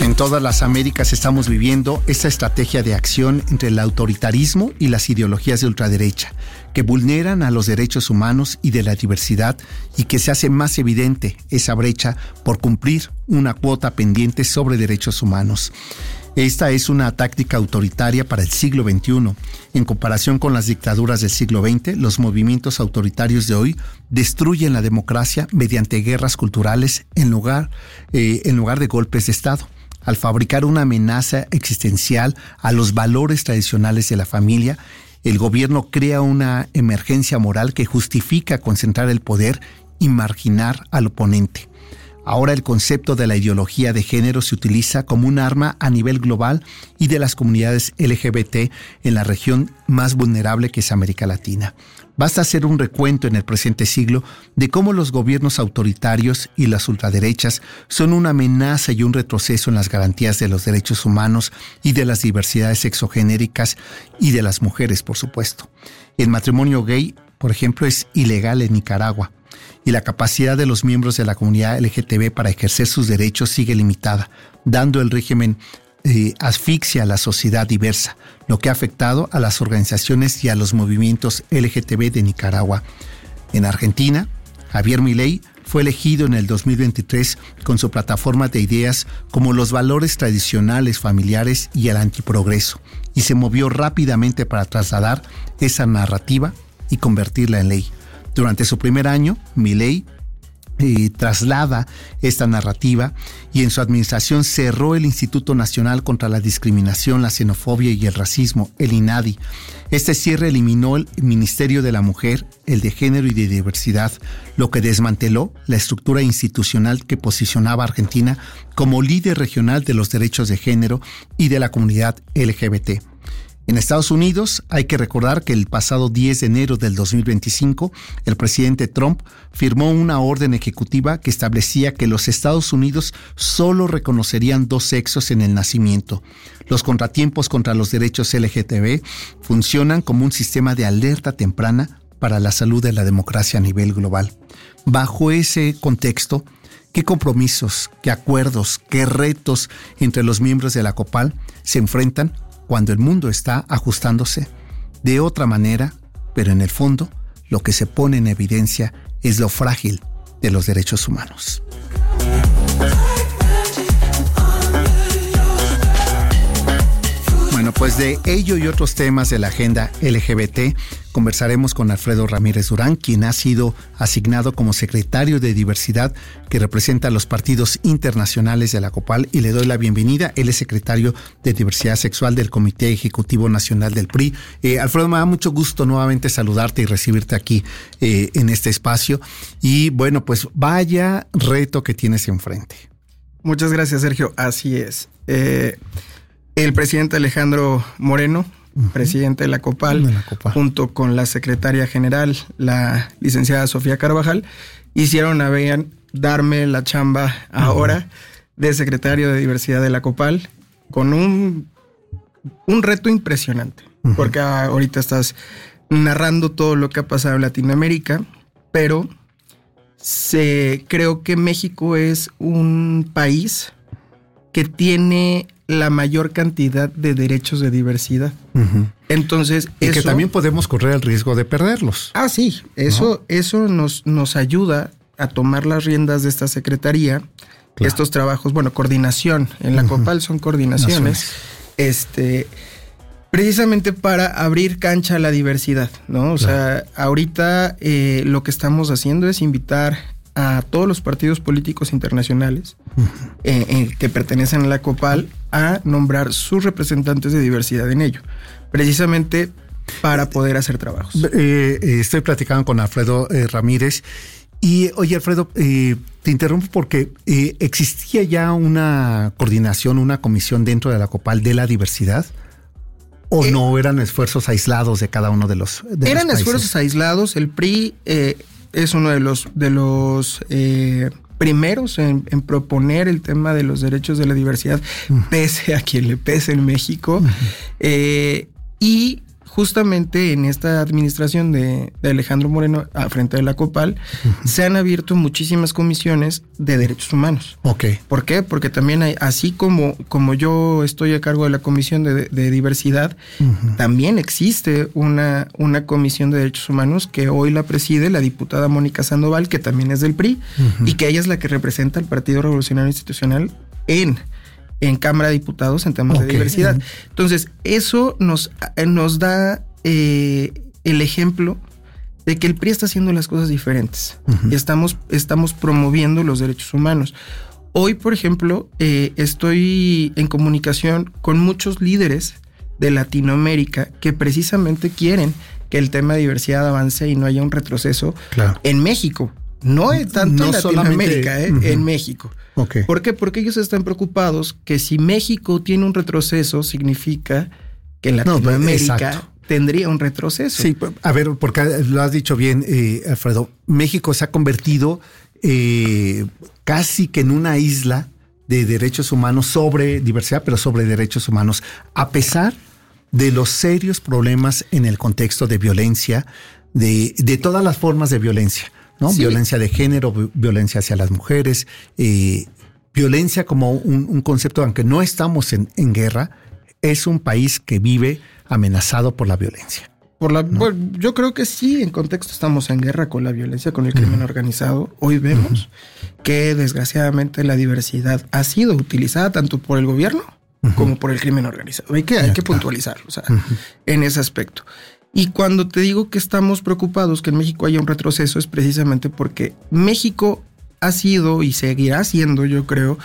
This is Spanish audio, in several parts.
En todas las Américas estamos viviendo esta estrategia de acción entre el autoritarismo y las ideologías de ultraderecha, que vulneran a los derechos humanos y de la diversidad, y que se hace más evidente esa brecha por cumplir una cuota pendiente sobre derechos humanos. Esta es una táctica autoritaria para el siglo XXI. En comparación con las dictaduras del siglo XX, los movimientos autoritarios de hoy destruyen la democracia mediante guerras culturales en lugar de golpes de Estado. Al fabricar una amenaza existencial a los valores tradicionales de la familia, el gobierno crea una emergencia moral que justifica concentrar el poder y marginar al oponente. Ahora el concepto de la ideología de género se utiliza como un arma a nivel global y de las comunidades LGBT en la región más vulnerable que es América Latina. Basta hacer un recuento en el presente siglo de cómo los gobiernos autoritarios y las ultraderechas son una amenaza y un retroceso en las garantías de los derechos humanos y de las diversidades sexogenéricas y de las mujeres, por supuesto. El matrimonio gay, por ejemplo, es ilegal en Nicaragua, y la capacidad de los miembros de la comunidad LGTB para ejercer sus derechos sigue limitada, dando el régimen asfixia a la sociedad diversa, lo que ha afectado a las organizaciones y a los movimientos LGTB de Nicaragua. En Argentina, Javier Milei fue elegido en el 2023 con su plataforma de ideas como los valores tradicionales familiares y el antiprogreso, y se movió rápidamente para trasladar esa narrativa y convertirla en ley. Durante su primer año, Milei traslada esta narrativa y en su administración cerró el Instituto Nacional contra la Discriminación, la Xenofobia y el Racismo, el INADI. Este cierre eliminó el Ministerio de la Mujer, el de Género y de Diversidad, lo que desmanteló la estructura institucional que posicionaba a Argentina como líder regional de los derechos de género y de la comunidad LGBT. En Estados Unidos, hay que recordar que el pasado 10 de enero del 2025, el presidente Trump firmó una orden ejecutiva que establecía que los Estados Unidos solo reconocerían dos sexos en el nacimiento. Los contratiempos contra los derechos LGTB funcionan como un sistema de alerta temprana para la salud de la democracia a nivel global. Bajo ese contexto, ¿qué compromisos, qué acuerdos, qué retos entre los miembros de la COPAL se enfrentan cuando el mundo está ajustándose de otra manera, pero en el fondo lo que se pone en evidencia es lo frágil de los derechos humanos? Bueno, pues de ello y otros temas de la agenda LGBT conversaremos con Alfredo Ramírez Durán, quien ha sido asignado como secretario de Diversidad que representa a los partidos internacionales de la COPAL, y le doy la bienvenida. Él es secretario de Diversidad Sexual del Comité Ejecutivo Nacional del PRI. Alfredo, me da mucho gusto nuevamente saludarte y recibirte aquí en este espacio. Y bueno, pues vaya reto que tienes enfrente. Muchas gracias, Sergio. Así es. El presidente Alejandro Moreno, presidente de la COPAL, junto con la secretaria general, la licenciada Sofía Carvajal, hicieron a bien darme la chamba ahora de secretario de Diversidad de la COPAL, con un reto impresionante, porque ahorita estás narrando todo lo que ha pasado en Latinoamérica, pero creo que México es un país que tiene la mayor cantidad de derechos de diversidad. Entonces, y que también podemos correr el riesgo de perderlos. Sí, eso nos ayuda a tomar las riendas de esta secretaría. Claro. Estos trabajos, coordinación. En la COPAL son coordinaciones. Precisamente para abrir cancha a la diversidad, ¿no? O sea, ahorita lo que estamos haciendo es invitar a todos los partidos políticos internacionales que pertenecen a la COPAL a nombrar sus representantes de diversidad en ello, precisamente para poder hacer trabajos. Estoy platicando con Alfredo Ramírez. Y oye, Alfredo, te interrumpo porque ¿existía ya una coordinación, una comisión dentro de la COPAL de la diversidad? ¿O no eran esfuerzos aislados de cada uno de los eran países? Esfuerzos aislados. El PRI es uno de los primeros en proponer el tema de los derechos de la diversidad, pese a quien le pese en México. Y justamente en esta administración de Alejandro Moreno, al frente de la COPAL, se han abierto muchísimas comisiones de derechos humanos. Okay. ¿Por qué? Porque también hay, así como yo estoy a cargo de la comisión de diversidad, también existe una comisión de derechos humanos que hoy la preside la diputada Mónica Sandoval, que también es del PRI, y que ella es la que representa al Partido Revolucionario Institucional en Cámara de Diputados en temas de diversidad. Entonces, eso nos da el ejemplo de que el PRI está haciendo las cosas diferentes y estamos promoviendo los derechos humanos. Hoy, por ejemplo, estoy en comunicación con muchos líderes de Latinoamérica que precisamente quieren que el tema de diversidad avance y no haya un retroceso en México. No tanto en Latinoamérica, en México. Okay. ¿Por qué? Porque ellos están preocupados que si México tiene un retroceso, significa que Latinoamérica tendría un retroceso. Sí, a ver, porque lo has dicho bien, Alfredo. México se ha convertido casi que en una isla de derechos humanos sobre diversidad, pero sobre derechos humanos, a pesar de los serios problemas en el contexto de violencia, de todas las formas de violencia, ¿no? Sí. Violencia de género, violencia hacia las mujeres, violencia como un concepto, aunque no estamos en guerra, es un país que vive amenazado por la violencia. Bueno, yo creo que sí, en contexto estamos en guerra con la violencia, con el crimen organizado. Hoy vemos que desgraciadamente la diversidad ha sido utilizada tanto por el gobierno como por el crimen organizado. Hay que puntualizarlo, o sea, en ese aspecto. Y cuando te digo que estamos preocupados que en México haya un retroceso es precisamente porque México ha sido y seguirá siendo, yo creo,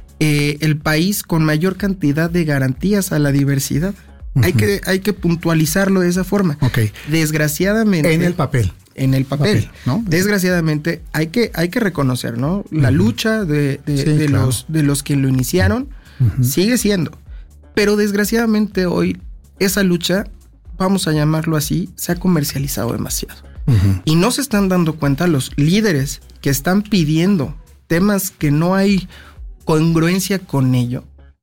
el país con mayor cantidad de garantías a la diversidad. Hay que puntualizarlo de esa forma. Okay. Desgraciadamente. En el papel, ¿no? Desgraciadamente hay que reconocer, ¿no? La lucha de los que lo iniciaron sigue siendo. Pero desgraciadamente hoy esa lucha, vamos a llamarlo así, se ha comercializado demasiado. Y no se están dando cuenta los líderes que están pidiendo temas que no hay congruencia con ello,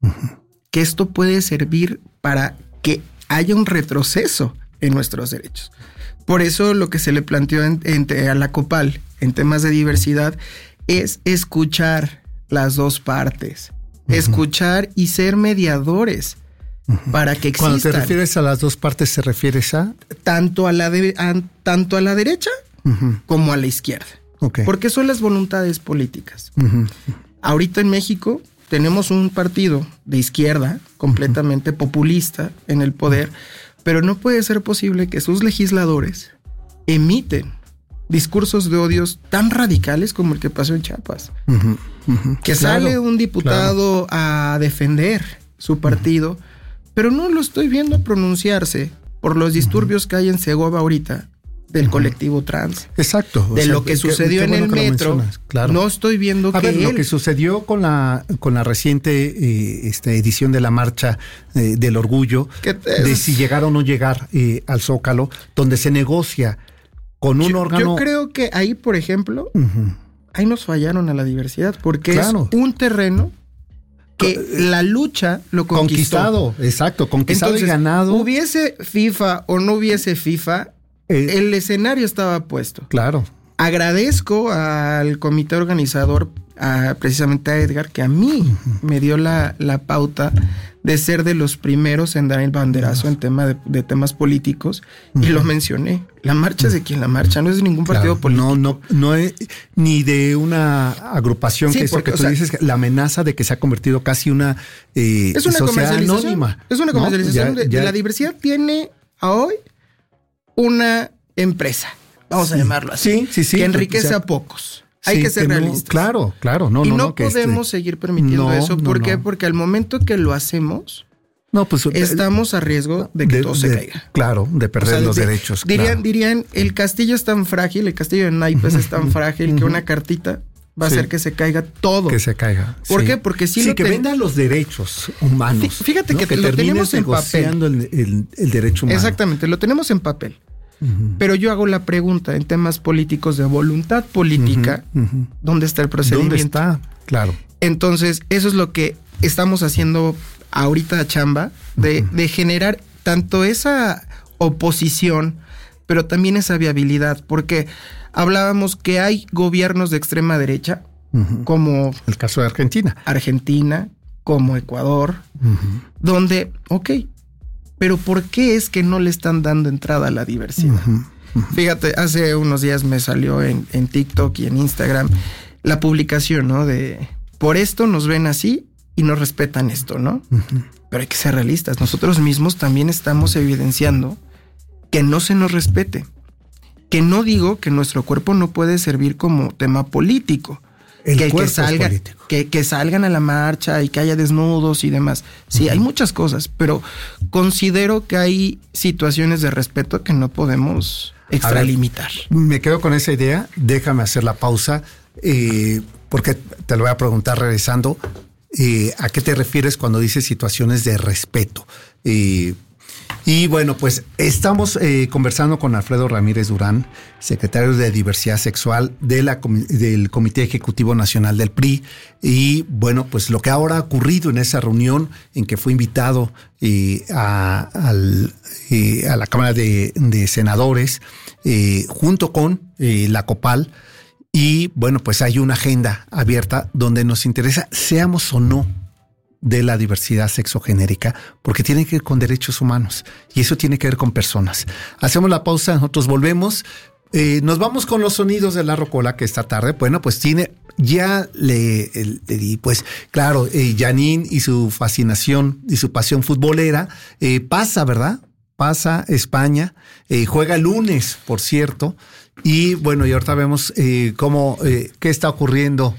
que esto puede servir para que haya un retroceso en nuestros derechos. Por eso lo que se le planteó a la COPAL en temas de diversidad es escuchar las dos partes, escuchar y ser mediadores para que existan. Cuando te refieres a las dos partes, ¿se refieres a? Tanto a la derecha como a la izquierda. Okay. Porque son las voluntades políticas. Ahorita en México tenemos un partido de izquierda completamente populista en el poder, pero no puede ser posible que sus legisladores emiten discursos de odios tan radicales como el que pasó en Chiapas. Que sale un diputado a defender su partido, pero no lo estoy viendo pronunciarse por los disturbios que hay en Segovia ahorita, del colectivo trans. Exacto. De lo que sucedió en el metro. Claro. No estoy viendo lo que sucedió con la reciente edición de la Marcha del Orgullo, de si llegar o no llegar al Zócalo, donde se negocia con un órgano. Yo creo que ahí, por ejemplo, ahí nos fallaron a la diversidad, porque es un terreno que la lucha lo conquistado. Exacto, conquistado. Entonces, y ganado. Hubiese FIFA o no hubiese FIFA, el escenario estaba puesto. Claro. Agradezco al comité organizador, precisamente a Edgar, que a mí me dio la pauta de ser de los primeros en dar el banderazo en tema de temas políticos, y lo mencioné. La marcha es de quien la marcha, no es de ningún partido político. No es ni de una agrupación, que es porque, tú dices, la amenaza de que se ha convertido casi una es una sociedad anónima. Es una comercialización de la diversidad. Tiene a hoy una empresa, vamos a llamarlo así, que enriquece a pocos. Hay que ser realistas. Claro. No podemos seguir permitiendo eso. ¿Por qué? Porque al momento que lo hacemos, estamos a riesgo de que todo se caiga. Claro, de perder los derechos. Dirían, el castillo es tan frágil, el castillo de naipes es tan frágil que una cartita va a hacer que se caiga todo. Que se caiga. ¿Por qué? Porque que vendan los derechos humanos. Fíjate que lo tenemos en papel. El derecho humano. Exactamente, lo tenemos en papel. Pero yo hago la pregunta en temas políticos de voluntad política, ¿dónde está el procedimiento? ¿Dónde está? Claro. Entonces, eso es lo que estamos haciendo ahorita, chamba, de generar tanto esa oposición, pero también esa viabilidad, porque hablábamos que hay gobiernos de extrema derecha, como el caso de Argentina, como Ecuador, donde, pero ¿por qué es que no le están dando entrada a la diversidad? Fíjate, hace unos días me salió en TikTok y en Instagram la publicación, ¿no? De por esto nos ven así y no respetan esto, ¿no? Pero hay que ser realistas. Nosotros mismos también estamos evidenciando que no se nos respete. Que no digo que nuestro cuerpo no puede servir como tema político. Que salgan a la marcha y que haya desnudos y demás. Sí, hay muchas cosas, pero considero que hay situaciones de respeto que no podemos extralimitar. Me quedo con esa idea. Déjame hacer la pausa, porque te lo voy a preguntar regresando. ¿A qué te refieres cuando dices situaciones de respeto? Y bueno, pues estamos conversando con Alfredo Ramírez Durán, secretario de Diversidad Sexual del Comité Ejecutivo Nacional del PRI. Y bueno, pues lo que ahora ha ocurrido en esa reunión en que fue invitado a la Cámara de Senadores junto con la COPAL. Y bueno, pues hay una agenda abierta donde nos interesa, seamos o no de la diversidad sexogenérica, porque tiene que ver con derechos humanos y eso tiene que ver con personas. Hacemos la pausa, nosotros volvemos. Nos vamos con los sonidos de La Rocola, que esta tarde, bueno, pues tiene, ya le di, pues claro, Janine y su fascinación y su pasión futbolera, pasa, ¿verdad? Pasa España, juega el lunes, por cierto. Y bueno, y ahorita vemos qué está ocurriendo.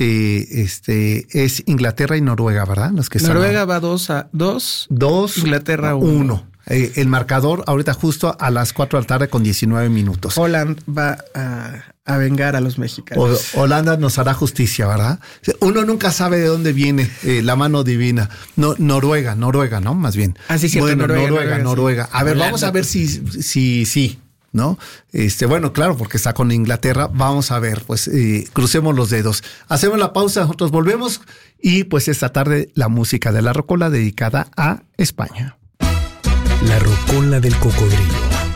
Es Inglaterra y Noruega, ¿verdad? Los que Noruega va 2-2, Inglaterra 1. El marcador ahorita justo a las 4 de la tarde con 19 minutos. Holanda va a vengar a los mexicanos. Holanda nos hará justicia, ¿verdad? Uno nunca sabe de dónde viene la mano divina. No, Noruega, ¿no? Más bien. Así sí, bueno, Noruega. Sí. A ver, vamos a ver si ¿no? Bueno, claro, porque está con Inglaterra. Vamos a ver, pues crucemos los dedos. Hacemos la pausa, nosotros volvemos y pues esta tarde la música de La Rocola dedicada a España. La Rocola del Cocodrilo.